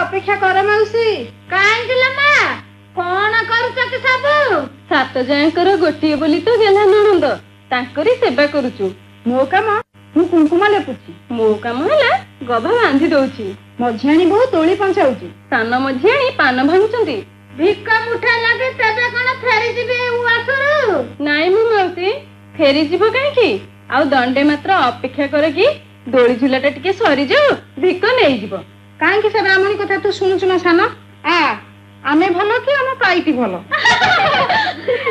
ଅପେକ୍ଷା କର ମାଉସୀ। କାହିଁକି ଲୋ ମା, କଣ କରୁଛ କି ସବୁ? 7 ଯାଏଙ୍କର ଗୋଟିଏ ବୋଲି ତ ଗେହ୍ଲା ନଣନ୍ଦ, ତାଙ୍କରି ସେବା କରୁଛୁ। ମୋ କାମ ମୁଁ କୁଙ୍କୁମ ଲେପୁଛି, ମୋ କାମ ହେଲା ଗଭା ବାନ୍ଧି ଦଉଛି, ମଝିଆଣୀ ବୋହୁ ତୋଳି ପଞ୍ଚାଉଛି, ସାନ ମଝିଆଣୀ ପାନ ଭାଙ୍ଗୁଛନ୍ତି। ଭିକ ମୁଠା ଲାଗି ତେବେ କଣ ଫେରିଯିବେ ଉଆସରୁ? ନାଇଁ ମୋ ମାଉସୀ, ଫେରିଯିବ କାହିଁକି, ଆଉ ଦଣ୍ଡେ ମାତ୍ର ଅପେକ୍ଷା କର କି ଦୋଳି ଝୁଲାଟା ଟିକେ ସରିଯାଉ, ଭିକ ନେଇଯିବ। କାହିଁକି ସେ ବ୍ରାହ୍ମଣୀ କଥା ତୁ ଶୁଣୁଛୁ ନା ସାନ? ଆମେ ଭଲ କି ଆମ ପାଇଟି ଭଲ?